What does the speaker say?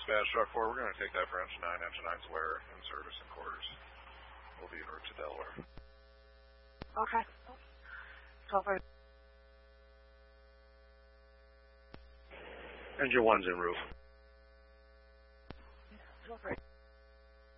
dispatch truck 4, we're going to take that for engine 9. Engine 9's where in service and quarters. We'll be en route to Delaware. Okay. 12. Engine 1's en route.